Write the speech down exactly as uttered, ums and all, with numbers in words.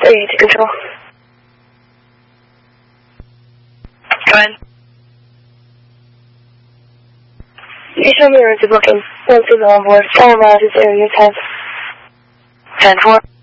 three to control. Go ahead. You show me the route to booking. One signal on board. All miles is area ten. ten four.